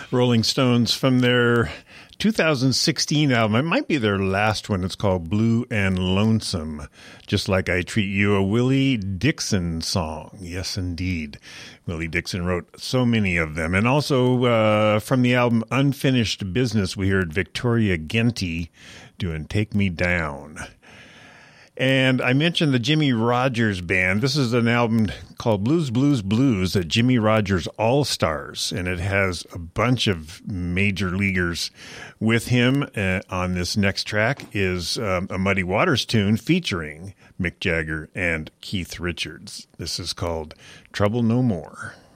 Rolling Stones from their 2016 album. It might be their last one. It's called Blue and Lonesome. Just Like I Treat You, a Willie Dixon song. Yes, indeed. Willie Dixon wrote so many of them. And also from the album Unfinished Business, we heard Victoria Ginty doing Take Me Down. And I mentioned the Jimmie Rodgers Band. This is an album called Blues, Blues, Blues at Jimmie Rodgers All-Stars. And it has a bunch of major leaguers with him. On this next track is a Muddy Waters tune featuring Mick Jagger and Keith Richards. This is called Trouble No More.